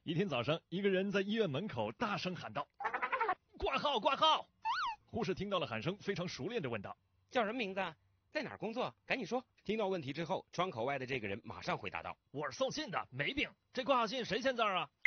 一天早上，一个人在医院门口大声喊道：“挂号，挂号！”护士听到了喊声，非常熟练地问道：“ 叫什么名字？在哪儿工作？赶紧说！”听到问题之后，窗口外的这个人马上回答道：“ 我是送信的，没病。这挂号信谁签字啊？”